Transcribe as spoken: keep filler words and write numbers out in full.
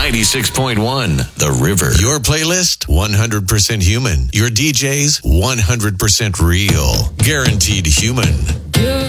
ninety-six point one, The River. Your playlist, one hundred percent human. Your D Js, one hundred percent real. Guaranteed human. You